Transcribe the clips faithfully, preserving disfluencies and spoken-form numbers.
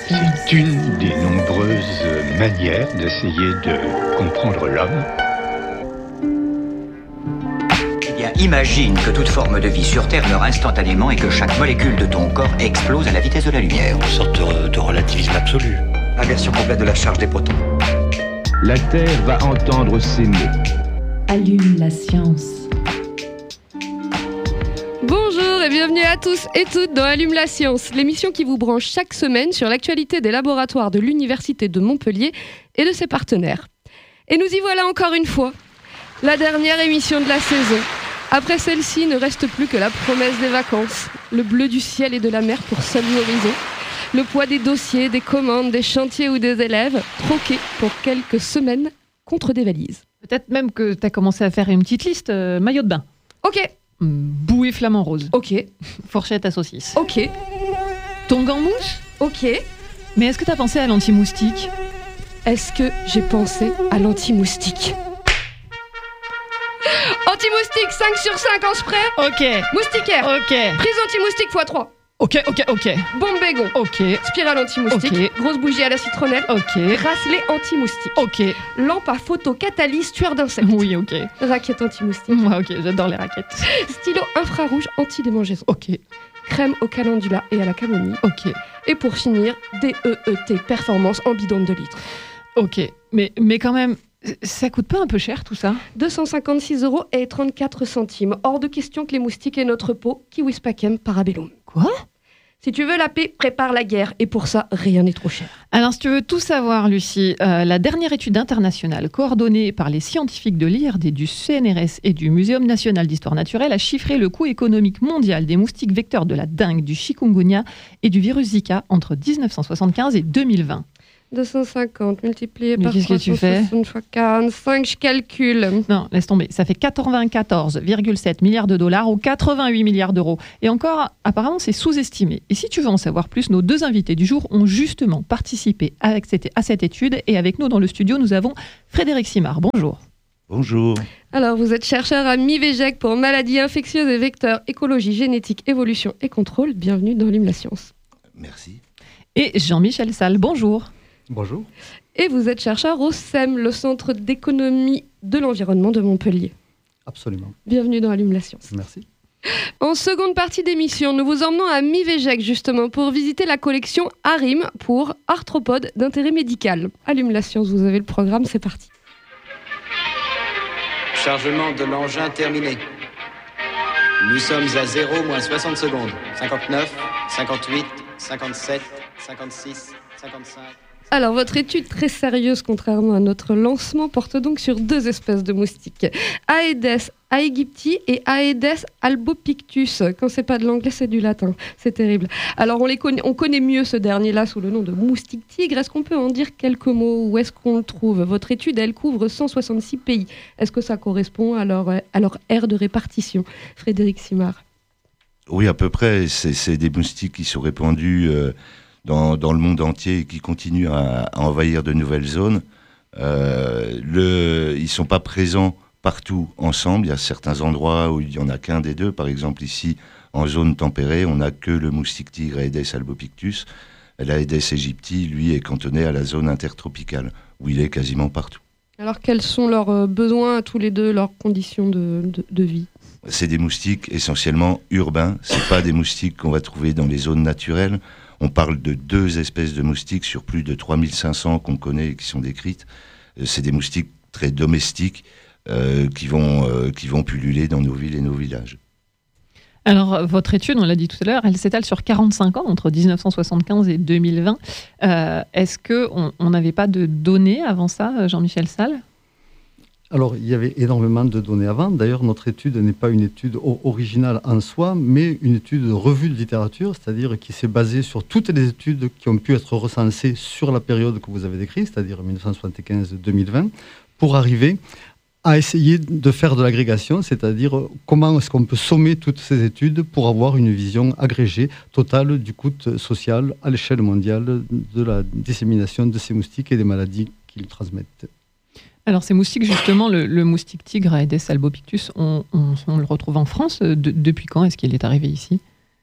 C'est une des nombreuses manières d'essayer de comprendre l'homme. Eh bien, imagine que toute forme de vie sur Terre meurt instantanément et que chaque molécule de ton corps explose à la vitesse de la lumière. Une sorte de, de relativisme absolu. Inversion complète de la charge des protons. La Terre va entendre ces mots. Allume la science. Bonjour et bienvenue à tous et toutes dans Allume la science, l'émission qui vous branche chaque semaine sur l'actualité des laboratoires de l'Université de Montpellier et de ses partenaires. Et nous y voilà encore une fois, la dernière émission de la saison. Après celle-ci, il ne reste plus que la promesse des vacances, le bleu du ciel et de la mer pour seul horizon, le poids des dossiers, des commandes, des chantiers ou des élèves, troqués pour quelques semaines contre des valises. Peut-être même que tu as commencé à faire une petite liste, euh, maillot de bain. Ok. Bouée flamant rose. Ok. Fourchette à saucisse. Ok. Tongs en mousse. Ok. Mais est-ce que tu as pensé à l'anti-moustique ? Est-ce que j'ai pensé à l'anti-moustique ? Anti-moustique, cinq sur cinq en spray. Ok. Moustiquaire. Ok. Prise anti-moustique fois trois. Ok, ok, ok. Bombe bégon. Ok. Spirale anti-moustique. Ok. Grosse bougie à la citronnelle. Ok. Bracelet anti-moustique. Ok. Lampe à photocatalyse tueur d'insectes. Oui, ok. Raquette anti-moustique. Moi, ok, j'adore les raquettes. Stylo infrarouge anti-démangeaison. Ok. Crème au calendula et à la camomille. Ok. Et pour finir, D E E T Performance en bidon de deux litres. Ok. Mais, mais quand même, ça coûte pas un peu cher tout ça ? deux cent cinquante-six euros et trente-quatre centimes. Hors de question que les moustiques aient notre peau. Kiwis Pacem Parabellum. Quoi ? Si tu veux la paix, prépare la guerre. Et pour ça, rien n'est trop cher. Alors, si tu veux tout savoir, Lucie, euh, la dernière étude internationale coordonnée par les scientifiques de l'I R D, du C N R S et du Muséum national d'histoire naturelle a chiffré le coût économique mondial des moustiques vecteurs de la dengue, du chikungunya et du virus Zika entre dix-neuf cent soixante-quinze et deux mille vingt. deux cent cinquante multiplié Mais par qu'est-ce que tu fais ? trois cent soixante fois quarante-cinq, je calcule. Non, laisse tomber. Ça fait quatre-vingt-quatorze virgule sept milliards de dollars ou quatre-vingt-huit milliards d'euros. Et encore, apparemment, c'est sous-estimé. Et si tu veux en savoir plus, nos deux invités du jour ont justement participé avec cette, à cette étude. Et avec nous dans le studio, nous avons Frédéric Simard. Bonjour. Bonjour. Alors, vous êtes chercheur à MIVEGEC pour maladies infectieuses et vecteurs, écologie, génétique, évolution et contrôle. Bienvenue dans Allume la science. Merci. Et Jean-Michel Salle. Bonjour. Bonjour. Et vous êtes chercheur au C E M, le Centre d'économie de l'environnement de Montpellier. Absolument. Bienvenue dans Allume la science. Merci. En seconde partie d'émission, nous vous emmenons à MIVEGEC justement pour visiter la collection ARIM pour arthropodes d'intérêt médical. Allume la science, vous avez le programme, c'est parti. Chargement de l'engin terminé. Nous sommes à zéro moins soixante secondes. cinquante-neuf, cinquante-huit, cinquante-sept, cinquante-six, cinquante-cinq... Alors, votre étude très sérieuse, contrairement à notre lancement, porte donc sur deux espèces de moustiques. Aedes aegypti et Aedes albopictus. Quand c'est pas de l'anglais, c'est du latin. C'est terrible. Alors, on, les connaît, on connaît mieux ce dernier-là sous le nom de moustique tigre. Est-ce qu'on peut en dire quelques mots ? Où est-ce qu'on le trouve ? Votre étude, elle couvre cent soixante-six pays. Est-ce que ça correspond à leur, à leur aire de répartition ? Frédéric Simard. Oui, à peu près. C'est, c'est des moustiques qui sont répandus... Euh, Dans, dans le monde entier et qui continuent à, à envahir de nouvelles zones. Euh, le, ils ne sont pas présents partout ensemble. Il y a certains endroits où il n'y en a qu'un des deux. Par exemple, ici, en zone tempérée, on n'a que le moustique tigre Aedes albopictus. L'Aedes aegypti, lui, est cantonné à la zone intertropicale, où il est quasiment partout. Alors, quels sont leurs besoins à tous les deux, leurs conditions de, de, de vie ? C'est des moustiques essentiellement urbains. Ce n'est pas des moustiques qu'on va trouver dans les zones naturelles. On parle de deux espèces de moustiques sur plus de trois mille cinq cents qu'on connaît et qui sont décrites. C'est des moustiques très domestiques euh, qui, vont, euh, qui vont pulluler dans nos villes et nos villages. Alors, votre étude, on l'a dit tout à l'heure, elle s'étale sur quarante-cinq ans, entre dix-neuf cent soixante-quinze et deux mille vingt. Euh, est-ce qu'on n'avait pas de données avant ça, Jean-Michel Salle ? Alors, il y avait énormément de données avant. D'ailleurs, notre étude n'est pas une étude originale en soi, mais une étude de revue de littérature, c'est-à-dire qui s'est basée sur toutes les études qui ont pu être recensées sur la période que vous avez décrite, c'est-à-dire mille neuf cent soixante-quinze à deux mille vingt, pour arriver à essayer de faire de l'agrégation, c'est-à-dire comment est-ce qu'on peut sommer toutes ces études pour avoir une vision agrégée totale du coût social à l'échelle mondiale de la dissémination de ces moustiques et des maladies qu'ils transmettent. Alors ces moustiques, justement, le, le moustique tigre Aedes albopictus, on, on, on le retrouve en France. De, depuis quand est-ce qu'il est arrivé ici ?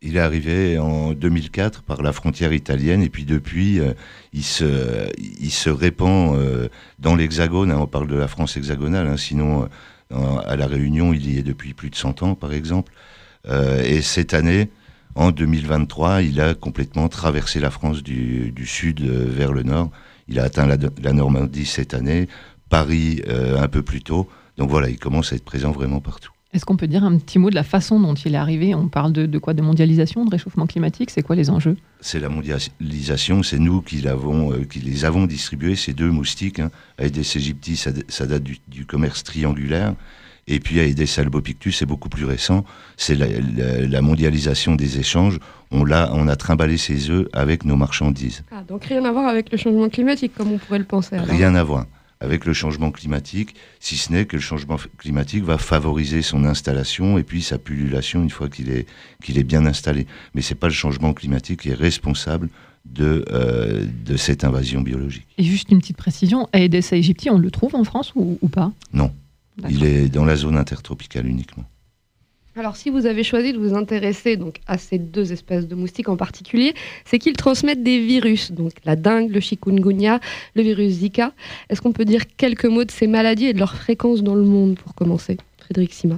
Il est arrivé en deux mille quatre par la frontière italienne et puis depuis, euh, il, se, il se répand euh, dans l'Hexagone. Hein, on parle de la France hexagonale, hein, sinon euh, à La Réunion, il y est depuis plus de cent ans, par exemple. Euh, et cette année, en deux mille vingt-trois, il a complètement traversé la France du, du sud euh, vers le nord. Il a atteint la, la Normandie cette année, Paris euh, un peu plus tôt. Donc voilà, il commence à être présent vraiment partout. Est-ce qu'on peut dire un petit mot de la façon dont il est arrivé ? On parle de, de quoi ? De mondialisation, de réchauffement climatique ? C'est quoi les enjeux ? C'est la mondialisation, c'est nous qui, l'avons, euh, qui les avons distribués, ces deux moustiques. Hein. Aedes aegypti, ça, ça date du, du commerce triangulaire. Et puis Aedes albopictus, c'est beaucoup plus récent. C'est la, la, la mondialisation des échanges. On, l'a, on a trimballé ces œufs avec nos marchandises. Ah, donc rien à voir avec le changement climatique, comme on pourrait le penser. Alors. Rien à voir avec le changement climatique, si ce n'est que le changement climatique va favoriser son installation et puis sa pullulation une fois qu'il est, qu'il est bien installé. Mais ce n'est pas le changement climatique qui est responsable de, euh, de cette invasion biologique. Et juste une petite précision, Aedes aegypti, on le trouve en France ou, ou pas ? Non, D'accord. Il est dans la zone intertropicale uniquement. Alors, si vous avez choisi de vous intéresser donc, à ces deux espèces de moustiques en particulier, c'est qu'ils transmettent des virus, donc la dengue, le chikungunya, le virus Zika. Est-ce qu'on peut dire quelques mots de ces maladies et de leur fréquence dans le monde, pour commencer ? Frédéric Simard.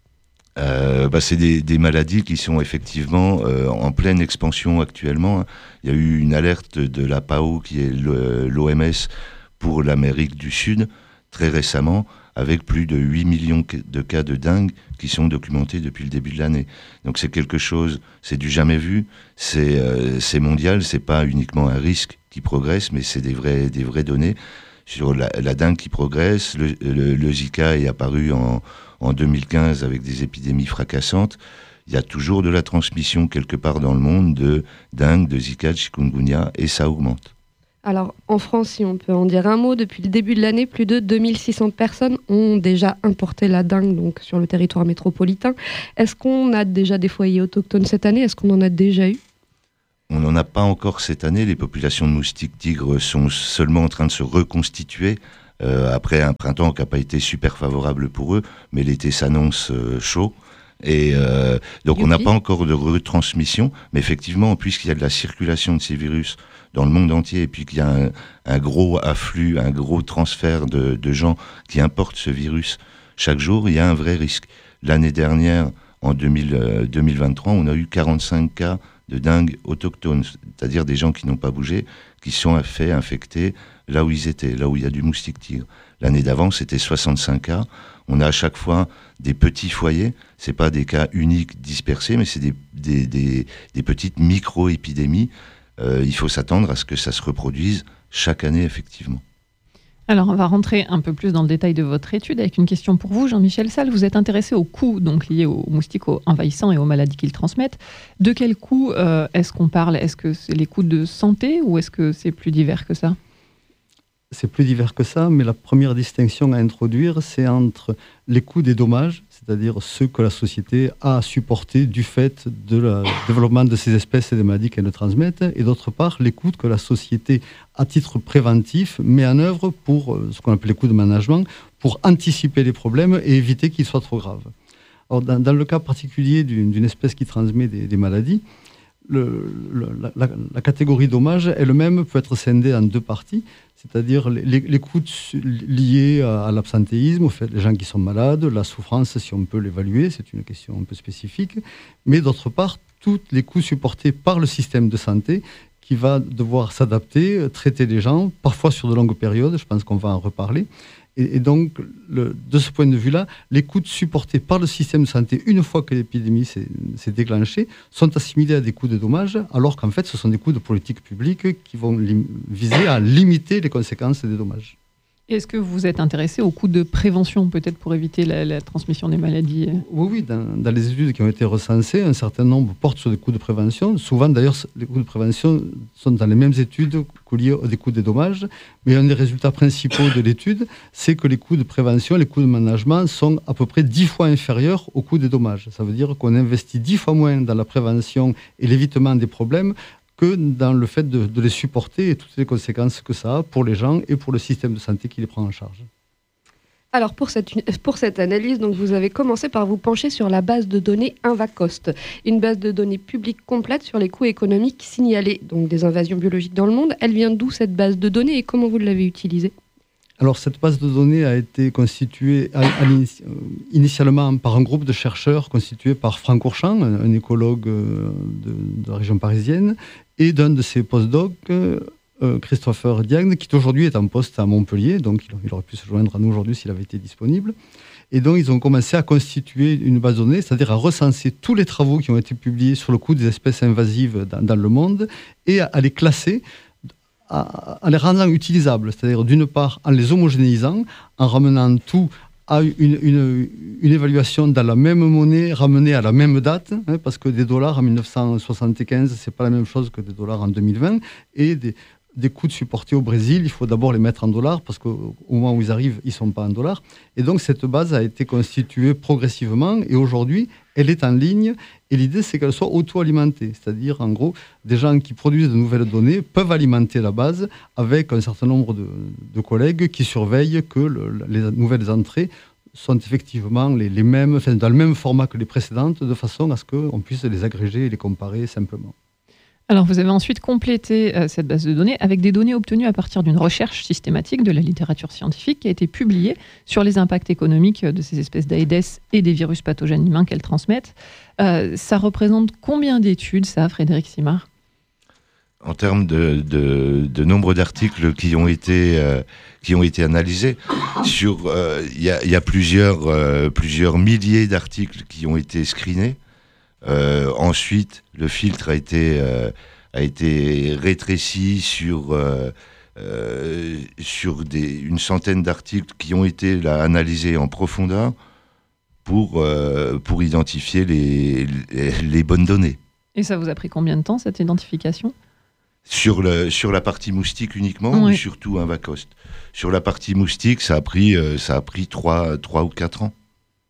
Euh, bah, c'est des, des maladies qui sont effectivement euh, en pleine expansion actuellement. Il y a eu une alerte de la P A O, qui est le, l'O M S, pour l'Amérique du Sud, très récemment, avec plus de huit millions de cas de dengue qui sont documentés depuis le début de l'année. Donc c'est quelque chose, c'est du jamais vu, c'est, euh, c'est mondial, c'est pas uniquement un risque qui progresse, mais c'est des vraies, des vraies données sur la, la dengue qui progresse. Le, le, le Zika est apparu en, en deux mille quinze avec des épidémies fracassantes. Il y a toujours de la transmission quelque part dans le monde de dengue, de Zika, de chikungunya, et ça augmente. Alors, en France, si on peut en dire un mot, depuis le début de l'année, plus de deux mille six cents personnes ont déjà importé la dengue donc, sur le territoire métropolitain. Est-ce qu'on a déjà des foyers autochtones cette année ? Est-ce qu'on en a déjà eu ? On n'en a pas encore cette année. Les populations de moustiques tigres sont seulement en train de se reconstituer euh, après un printemps qui n'a pas été super favorable pour eux, mais l'été s'annonce euh, chaud. Et euh, donc Youpi. On n'a pas encore de retransmission, mais effectivement, puisqu'il y a de la circulation de ces virus dans le monde entier, et puis qu'il y a un, un gros afflux, un gros transfert de, de gens qui importent ce virus chaque jour, il y a un vrai risque. L'année dernière, en deux mille, euh, deux mille vingt-trois, on a eu quarante-cinq cas de dengue autochtones, c'est-à-dire des gens qui n'ont pas bougé, qui sont fait infectés là où ils étaient, là où il y a du moustique tigre. L'année d'avant, c'était soixante-cinq cas. On a à chaque fois des petits foyers, c'est pas des cas uniques dispersés, mais c'est des, des, des, des petites micro-épidémies. Euh, il faut s'attendre à ce que ça se reproduise chaque année, effectivement. Alors, on va rentrer un peu plus dans le détail de votre étude avec une question pour vous, Jean-Michel Salle. Vous êtes intéressé aux coûts donc, liés aux moustiques envahissants et aux maladies qu'ils transmettent. De quels coûts euh, est-ce qu'on parle ? Est-ce que c'est les coûts de santé ou est-ce que c'est plus divers que ça ? C'est plus divers que ça, mais la première distinction à introduire, c'est entre les coûts des dommages, c'est-à-dire ceux que la société a à supporter du fait du développement de ces espèces et des maladies qu'elles transmettent, et d'autre part, les coûts que la société, à titre préventif, met en œuvre pour ce qu'on appelle les coûts de management, pour anticiper les problèmes et éviter qu'ils soient trop graves. Alors, dans, dans le cas particulier d'une, d'une espèce qui transmet des, des maladies, Le, le, la, la catégorie dommages elle-même peut être scindée en deux parties, c'est-à-dire les, les, les coûts liés à, à l'absentéisme, au fait, les gens qui sont malades, la souffrance, si on peut l'évaluer, c'est une question un peu spécifique, mais d'autre part, tous les coûts supportés par le système de santé qui va devoir s'adapter, traiter les gens, parfois sur de longues périodes, je pense qu'on va en reparler. Et, et donc, le, de ce point de vue-là, les coûts supportés par le système de santé, une fois que l'épidémie s'est, s'est déclenchée, sont assimilés à des coûts de dommages, alors qu'en fait, ce sont des coûts de politique publique qui vont lim- viser à limiter les conséquences des dommages. Est-ce que vous êtes intéressé aux coûts de prévention, peut-être pour éviter la, la transmission des maladies ? Oui, oui. Dans, dans les études qui ont été recensées, un certain nombre portent sur des coûts de prévention. Souvent, d'ailleurs, les coûts de prévention sont dans les mêmes études que liés aux coûts des dommages. Mais un des résultats principaux de l'étude, c'est que les coûts de prévention, les coûts de management sont à peu près dix fois inférieurs aux coûts des dommages. Ça veut dire qu'on investit dix fois moins dans la prévention et l'évitement des problèmes que dans le fait de, de les supporter et toutes les conséquences que ça a pour les gens et pour le système de santé qui les prend en charge. Alors pour cette, pour cette analyse, donc vous avez commencé par vous pencher sur la base de données InvaCost, une base de données publique complète sur les coûts économiques signalés, donc des invasions biologiques dans le monde. Elle vient d'où cette base de données et comment vous l'avez utilisée ? Alors cette base de données a été constituée à, à l'inici- initialement par un groupe de chercheurs constitué par Franck Ourchamp, un, un écologue de, de la région parisienne, et d'un de ses postdocs, euh, Christopher Diagne, qui aujourd'hui est en poste à Montpellier, donc il, il aurait pu se joindre à nous aujourd'hui s'il avait été disponible. Et donc ils ont commencé à constituer une base de données, c'est-à-dire à recenser tous les travaux qui ont été publiés sur le coût des espèces invasives dans, dans le monde et à, à les classer, en les rendant utilisables, c'est-à-dire d'une part en les homogénéisant, en ramenant tout à une, une, une évaluation dans la même monnaie, ramenée à la même date, hein, parce que des dollars en dix-neuf cent soixante-quinze, c'est pas la même chose que des dollars en deux mille vingt, et des, des coûts supportés au Brésil, il faut d'abord les mettre en dollars, parce qu'au moment où ils arrivent, ils ne sont pas en dollars. Et donc cette base a été constituée progressivement, et aujourd'hui, elle est en ligne, et l'idée, c'est qu'elle soit auto-alimentée. C'est-à-dire, en gros, des gens qui produisent de nouvelles données peuvent alimenter la base avec un certain nombre de, de collègues qui surveillent que le, les nouvelles entrées sont effectivement les, les mêmes, enfin, dans le même format que les précédentes, de façon à ce qu'on puisse les agréger et les comparer simplement. Alors, vous avez ensuite complété euh, cette base de données avec des données obtenues à partir d'une recherche systématique de la littérature scientifique qui a été publiée sur les impacts économiques de ces espèces d'Aedes et des virus pathogènes humains qu'elles transmettent. Euh, ça représente combien d'études, ça, Frédéric Simard ? En termes de, de, de nombre d'articles qui ont été, euh, qui ont été analysés, sur, il euh, y, a, y a plusieurs, euh, plusieurs milliers d'articles qui ont été screenés. Euh, ensuite, le filtre a été, euh, a été rétréci sur, euh, euh, sur des, une centaine d'articles qui ont été là, analysés en profondeur pour, euh, pour identifier les, les, les bonnes données. Et ça vous a pris combien de temps, cette identification ? Sur, le, sur la partie moustique uniquement, oui. Ou surtout InvaCost ? Sur la partie moustique, ça a pris, euh, ça a pris trois ou quatre ans.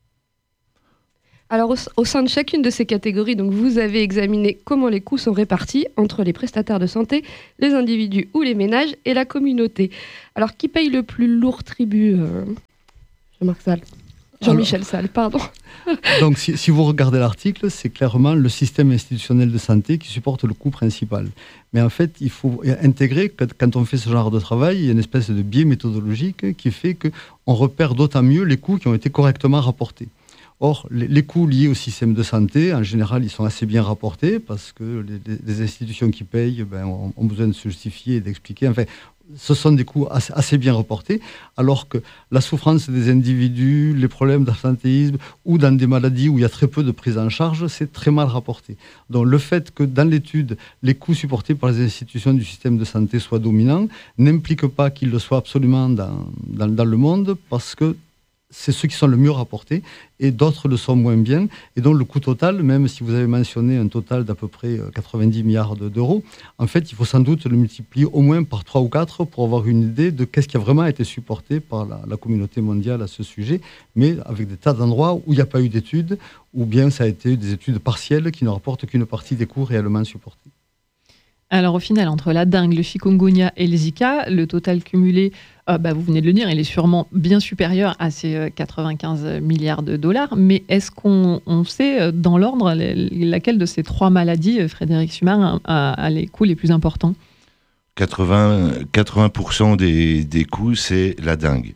Alors, au, au sein de chacune de ces catégories, donc, vous avez examiné comment les coûts sont répartis entre les prestataires de santé, les individus ou les ménages et la communauté. Alors, qui paye le plus lourd tribut euh... Jean-Marc Salle. Jean-Michel Alors, Salle, pardon. Donc, si, si vous regardez l'article, c'est clairement le système institutionnel de santé qui supporte le coût principal. Mais en fait, il faut intégrer que quand on fait ce genre de travail, il y a une espèce de biais méthodologique qui fait qu'on repère d'autant mieux les coûts qui ont été correctement rapportés. Or, les, les coûts liés au système de santé, en général, ils sont assez bien rapportés parce que les, les institutions qui payent ben, ont, ont besoin de se justifier et d'expliquer. Enfin, ce sont des coûts assez, assez bien reportés, alors que la souffrance des individus, les problèmes d'absentéisme ou dans des maladies où il y a très peu de prise en charge, c'est très mal rapporté. Donc, le fait que dans l'étude, les coûts supportés par les institutions du système de santé soient dominants n'implique pas qu'ils le soient absolument dans, dans, dans le monde, parce que c'est ceux qui sont le mieux rapportés, et d'autres le sont moins bien. Et donc le coût total, même si vous avez mentionné un total d'à peu près quatre-vingt-dix milliards d'euros, en fait, il faut sans doute le multiplier au moins par trois ou quatre pour avoir une idée de qu'est-ce qui a vraiment été supporté par la, la communauté mondiale à ce sujet, mais avec des tas d'endroits où il n'y a pas eu d'études, ou bien ça a été des études partielles qui ne rapportent qu'une partie des coûts réellement supportés. Alors au final, entre la dengue, le chikungunya et le Zika, le total cumulé, euh, bah, vous venez de le dire, il est sûrement bien supérieur à ces euh, quatre-vingt-quinze milliards de dollars. Mais est-ce qu'on on sait euh, dans l'ordre laquelle de ces trois maladies, euh, Frédéric Simard, a, a les coûts les plus importants ? quatre-vingts, quatre-vingts pour cent des, des coûts, c'est la dengue.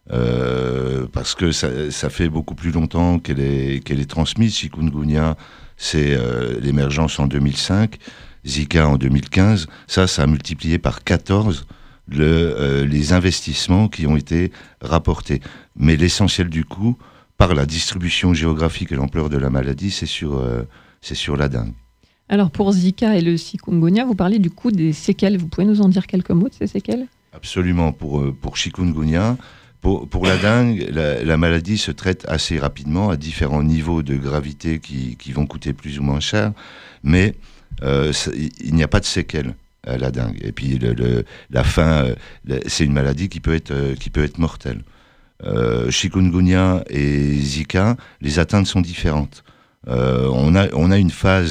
Euh, parce que ça, ça fait beaucoup plus longtemps qu'elle est, qu'elle est transmise. Chikungunya, c'est euh, l'émergence en deux mille cinq. Zika en deux mille quinze, ça, ça a multiplié par quatorze le, euh, les investissements qui ont été rapportés. Mais l'essentiel du coût, par la distribution géographique et l'ampleur de la maladie, c'est sur, euh, c'est sur la dengue. Alors pour Zika et le chikungunya, vous parlez du coût des séquelles. Vous pouvez nous en dire quelques mots de ces séquelles ? Absolument. Pour, pour chikungunya, pour, pour la dengue, la, la maladie se traite assez rapidement à différents niveaux de gravité qui, qui vont coûter plus ou moins cher. Mais Euh, il n'y a pas de séquelles à la dengue. Et puis le, le, la fin, euh, c'est une maladie qui peut être, euh, qui peut être mortelle. Euh, chikungunya et Zika, les atteintes sont différentes. Euh, on a, on a une phase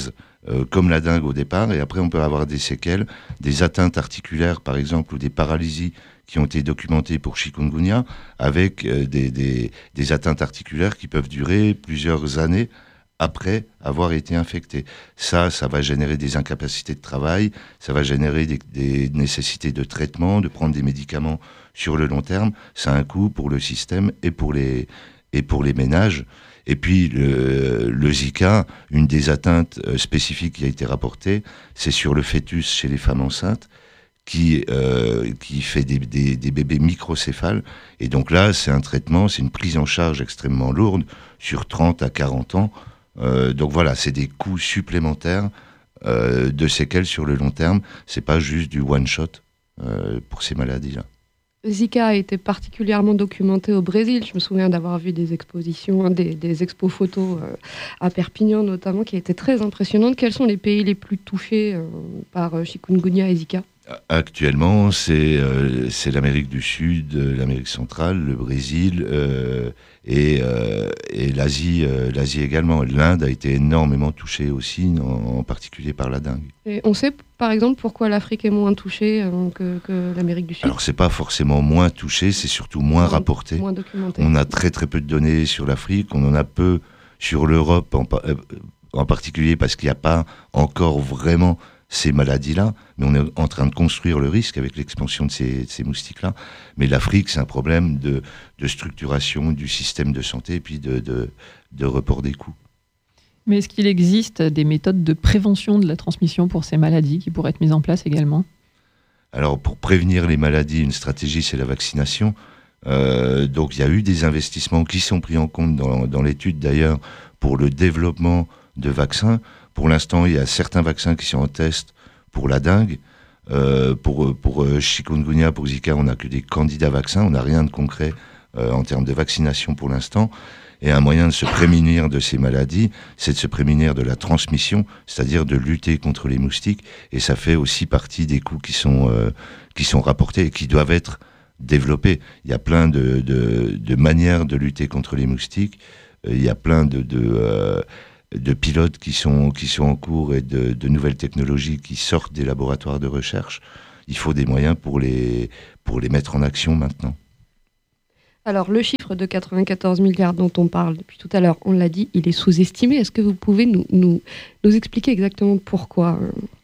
euh, comme la dengue au départ, et après on peut avoir des séquelles, des atteintes articulaires par exemple, ou des paralysies qui ont été documentées pour chikungunya, avec euh, des, des, des atteintes articulaires qui peuvent durer plusieurs années après avoir été infecté. Ça, ça va générer des incapacités de travail, ça va générer des, des nécessités de traitement, de prendre des médicaments sur le long terme. Ça a un coût pour le système et pour les, et pour les ménages. Et puis le, le Zika, une des atteintes spécifiques qui a été rapportée, c'est sur le fœtus chez les femmes enceintes, qui, euh, qui fait des, des, des bébés microcéphales. Et donc là, c'est un traitement, c'est une prise en charge extrêmement lourde sur trente à quarante ans. Euh, donc voilà, c'est des coûts supplémentaires euh, de séquelles sur le long terme. C'est pas juste du one-shot euh, pour ces maladies-là. Zika a été particulièrement documenté au Brésil. Je me souviens d'avoir vu des expositions, des, des expos photos euh, à Perpignan notamment, qui étaient très impressionnantes. Quels sont les pays les plus touchés euh, par euh, chikungunya et Zika ? Actuellement, c'est euh, c'est l'Amérique du Sud, l'Amérique centrale, le Brésil euh, et, euh, et l'Asie, euh, l'Asie également. L'Inde a été énormément touchée aussi, en, en particulier par la dengue. Et on sait par exemple pourquoi l'Afrique est moins touchée euh, que, que l'Amérique du Sud ? Alors c'est pas forcément moins touché, c'est surtout moins moins, rapporté. Moins documenté. On a très très peu de données sur l'Afrique, on en a peu sur l'Europe en, euh, en particulier parce qu'il n'y a pas encore vraiment ces maladies-là, mais on est en train de construire le risque avec l'expansion de ces, de ces moustiques-là. Mais l'Afrique, c'est un problème de, de structuration du système de santé et puis de, de, de report des coûts. Mais est-ce qu'il existe des méthodes de prévention de la transmission pour ces maladies qui pourraient être mises en place également ? Alors, pour prévenir les maladies, une stratégie, c'est la vaccination. Euh, donc, il y a eu des investissements qui sont pris en compte dans, dans l'étude, d'ailleurs, pour le développement de vaccins. Pour l'instant, il y a certains vaccins qui sont en test pour la dengue. Euh, pour pour euh, chikungunya, pour Zika, on n'a que des candidats vaccins. On n'a rien de concret euh, en termes de vaccination pour l'instant. Et un moyen de se prémunir de ces maladies, c'est de se prémunir de la transmission, c'est-à-dire de lutter contre les moustiques. Et ça fait aussi partie des coûts qui sont euh, qui sont rapportés et qui doivent être développés. Il y a plein de de, de manières de lutter contre les moustiques. Euh, il y a plein de de euh, de pilotes qui sont, qui sont en cours et de, de nouvelles technologies qui sortent des laboratoires de recherche. Il faut des moyens pour les, pour les mettre en action maintenant. Alors, le chiffre de quatre-vingt-quatorze milliards dont on parle depuis tout à l'heure, on l'a dit, il est sous-estimé. Est-ce que vous pouvez nous, nous, nous expliquer exactement pourquoi ?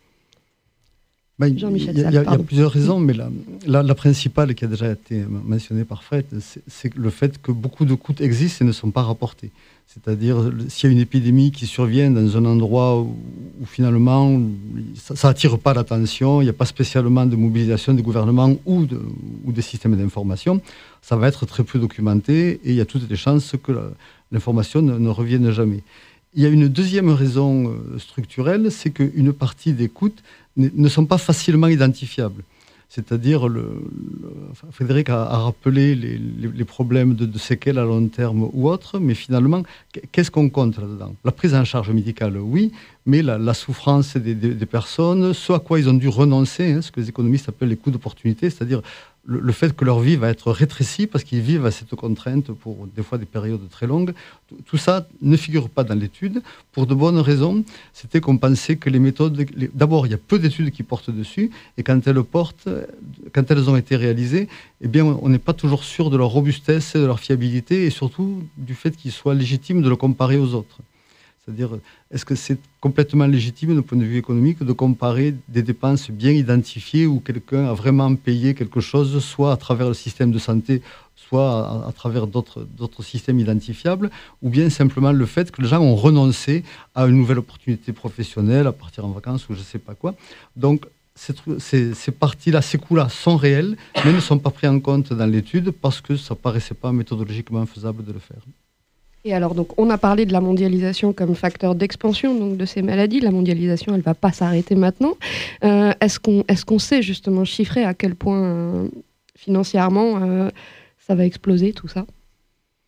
Ben, Jean-Michel Salle, il y, y, y a plusieurs raisons, mais la, la, la principale qui a déjà été mentionnée par Fred, c'est, c'est le fait que beaucoup de coûts existent et ne sont pas rapportés. C'est-à-dire, s'il y a une épidémie qui survient dans un endroit où, où finalement, ça n'attire pas l'attention, il n'y a pas spécialement de mobilisation des gouvernements ou, de, ou des systèmes d'information, ça va être très peu documenté et il y a toutes les chances que la, l'information ne, ne revienne jamais. Il y a une deuxième raison structurelle, c'est qu'une partie des coûts ne, ne sont pas facilement identifiables. C'est-à-dire, le, le, Frédéric a, a rappelé les, les, les problèmes de, de séquelles à long terme ou autres, mais finalement, qu'est-ce qu'on compte là-dedans ? La prise en charge médicale, oui, mais la, la souffrance des, des, des personnes, ce à quoi ils ont dû renoncer, hein, ce que les économistes appellent les coûts d'opportunité, c'est-à-dire le, le fait que leur vie va être rétrécie parce qu'ils vivent à cette contrainte pour des fois des périodes très longues. Tout ça ne figure pas dans l'étude pour de bonnes raisons. C'était qu'on pensait que les méthodes... Les, d'abord, il y a peu d'études qui portent dessus, et quand elles portent, quand elles ont été réalisées, eh bien, on n'est pas toujours sûr de leur robustesse, de leur fiabilité, et surtout du fait qu'il soit légitime de le comparer aux autres. C'est-à-dire, est-ce que c'est complètement légitime d'un point de vue économique de comparer des dépenses bien identifiées où quelqu'un a vraiment payé quelque chose, soit à travers le système de santé, soit à, à travers d'autres, d'autres systèmes identifiables, ou bien simplement le fait que les gens ont renoncé à une nouvelle opportunité professionnelle, à partir en vacances ou je ne sais pas quoi. Donc, ces, ces, ces parties-là, ces coûts-là sont réels, mais ne sont pas pris en compte dans l'étude parce que ça ne paraissait pas méthodologiquement faisable de le faire. Et alors, donc, on a parlé de la mondialisation comme facteur d'expansion donc, de ces maladies. La mondialisation, elle ne va pas s'arrêter maintenant. Euh, est-ce qu'on, est-ce qu'on sait justement chiffrer à quel point euh, financièrement euh, ça va exploser tout ça ?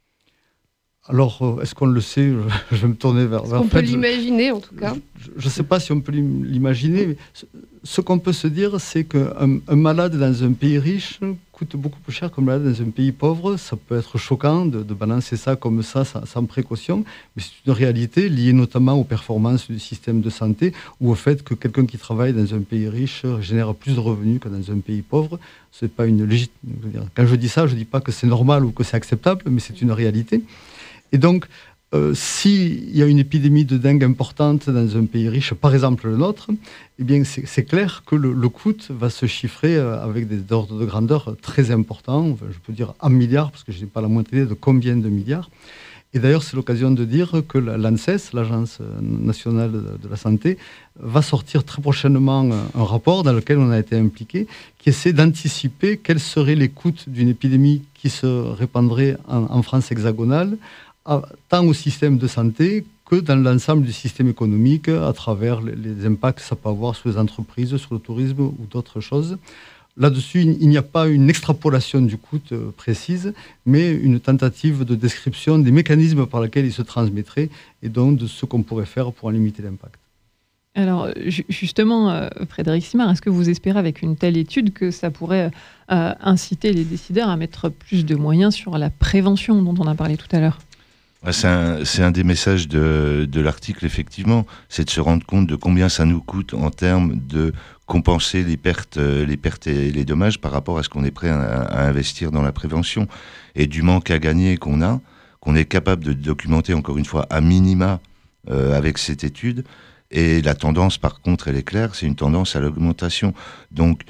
Alors, est-ce qu'on le sait? Je vais me tourner vers... vers on peut l'imaginer, en tout cas. Je ne sais pas si on peut l'imaginer, mais ce qu'on peut se dire, c'est qu'un un malade dans un pays riche coûte beaucoup plus cher qu'un malade dans un pays pauvre. Ça peut être choquant de, de balancer ça comme ça, sans, sans précaution, mais c'est une réalité liée notamment aux performances du système de santé ou au fait que quelqu'un qui travaille dans un pays riche génère plus de revenus que dans un pays pauvre. C'est pas une légit... Quand je dis ça, je ne dis pas que c'est normal ou que c'est acceptable, mais c'est une réalité. Et donc, euh, s'il y a une épidémie de dengue importante dans un pays riche, par exemple le nôtre, eh bien c'est, c'est clair que le, le coût va se chiffrer euh, avec des ordres de grandeur très importants, enfin, je peux dire en milliards, parce que je n'ai pas la moindre idée de combien de milliards. Et d'ailleurs, c'est l'occasion de dire que l'ANSES, l'Agence nationale de la santé, va sortir très prochainement un rapport dans lequel on a été impliqué, qui essaie d'anticiper quels seraient les coûts d'une épidémie qui se répandrait en, en France hexagonale, tant au système de santé que dans l'ensemble du système économique, à travers les, les impacts que ça peut avoir sur les entreprises, sur le tourisme ou d'autres choses. Là-dessus, il n'y a pas une extrapolation du coût euh, précise, mais une tentative de description des mécanismes par lesquels il se transmettrait et donc de ce qu'on pourrait faire pour en limiter l'impact. Alors justement, euh, Frédéric Simard, est-ce que vous espérez avec une telle étude que ça pourrait euh, inciter les décideurs à mettre plus de moyens sur la prévention dont on a parlé tout à l'heure ? C'est un, c'est un des messages de, de l'article, effectivement, c'est de se rendre compte de combien ça nous coûte en termes de compenser les pertes, les pertes et les dommages par rapport à ce qu'on est prêt à, à investir dans la prévention, et du manque à gagner qu'on a, qu'on est capable de documenter, encore une fois, à minima euh, avec cette étude. Et la tendance, par contre, elle est claire, c'est une tendance à l'augmentation. Donc,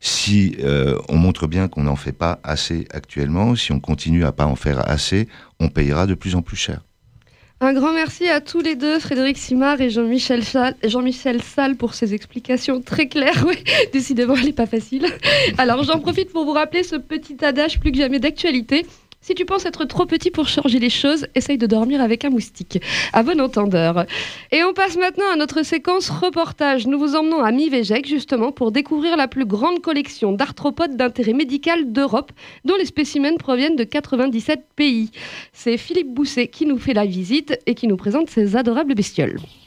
si euh, on montre bien qu'on n'en fait pas assez actuellement, si on continue à pas en faire assez, on payera de plus en plus cher. Un grand merci à tous les deux, Frédéric Simard et Jean-Michel Salle, Jean-Michel Salle pour ces explications très claires. Oui, décidément, elle n'est pas facile. Alors, j'en profite pour vous rappeler ce petit adage plus que jamais d'actualité. Si tu penses être trop petit pour changer les choses, essaye de dormir avec un moustique. À bon entendeur. Et on passe maintenant à notre séquence reportage. Nous vous emmenons à Mivégec, justement, pour découvrir la plus grande collection d'arthropodes d'intérêt médical d'Europe, dont les spécimens proviennent de quatre-vingt-dix-sept pays. C'est Philippe Bousset qui nous fait la visite et qui nous présente ces adorables bestioles.